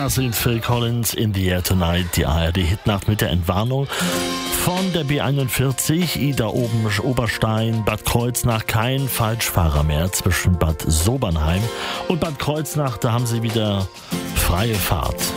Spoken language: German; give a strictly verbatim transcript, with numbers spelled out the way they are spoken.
Da sind Phil Collins, In the Air Tonight, die A R D-Hitnacht mit der Entwarnung von der B einundvierzig, Ida oben Oberstein, Bad Kreuznach, kein Falschfahrer mehr zwischen Bad Sobernheim und Bad Kreuznach, da haben sie wieder freie Fahrt.